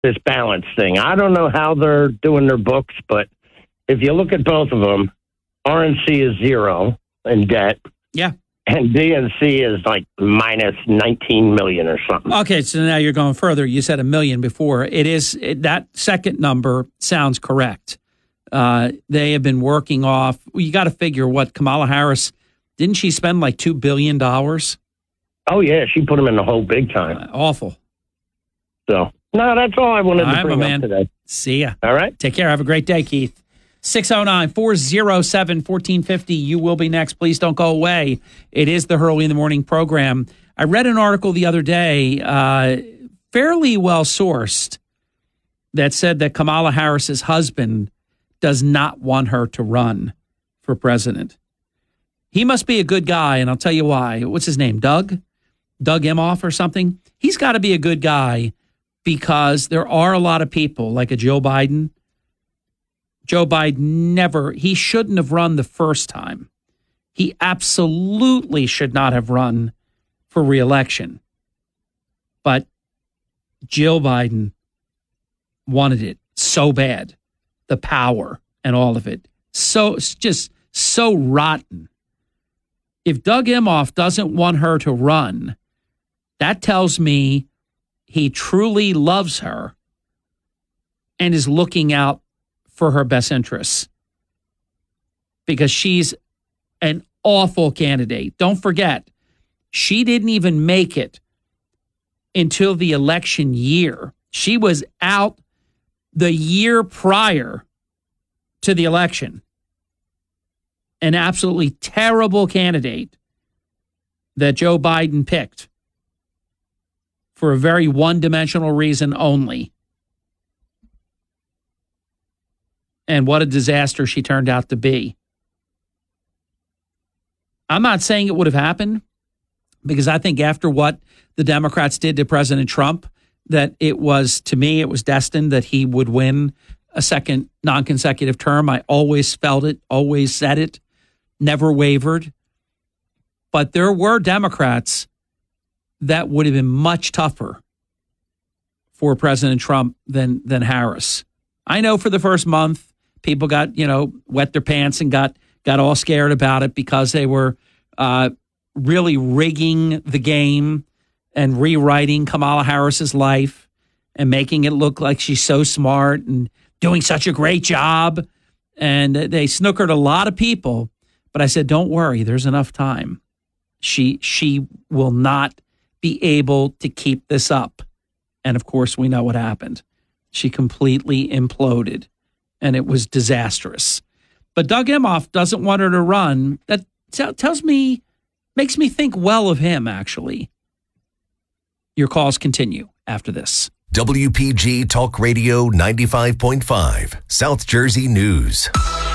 this balance thing. I don't know how they're doing their books, but if you look at both of them, RNC is zero in debt. Yeah. And DNC is like minus 19 million or something. Okay, so now you're going further. You said $1 million before. That second number sounds correct. They have been working off. You got to figure what Kamala Harris, didn't she spend like $2 billion? Oh, yeah. She put them in the hole big time. Awful. So, no, that's all I wanted to bring up today. See ya. All right. Take care. Have a great day, Keith. 609-407-1450. You will be next. Please don't go away. It is the Hurley in the Morning program. I read an article the other day, fairly well sourced, that said that Kamala Harris's husband does not want her to run for president. He must be a good guy, and I'll tell you why. What's his name? Doug Emhoff or something? He's got to be a good guy because there are a lot of people like a Joe Biden. Joe Biden he shouldn't have run the first time. He absolutely should not have run for re-election. But Jill Biden wanted it so bad, the power and all of it. So it's just so rotten. If Doug Emhoff doesn't want her to run, that tells me he truly loves her and is looking out for her best interests, because she's an awful candidate. Don't forget, she didn't even make it until the election year. She was out the year prior to the election. An absolutely terrible candidate that Joe Biden picked for a very one-dimensional reason only. And what a disaster she turned out to be. I'm not saying it would have happened, because I think after what the Democrats did to President Trump, that it was destined that he would win a second non-consecutive term. I always felt it, always said it, never wavered. But there were Democrats that would have been much tougher for President Trump than Harris. I know for the first month, people got, wet their pants and got all scared about it because they were really rigging the game and rewriting Kamala Harris's life and making it look like she's so smart and doing such a great job. And they snookered a lot of people. But I said, don't worry, there's enough time. She will not be able to keep this up. And of course, we know what happened. She completely imploded. And it was disastrous. But Doug Emhoff doesn't want her to run. That makes me think well of him, actually. Your calls continue after this. WPG Talk Radio 95.5, South Jersey News.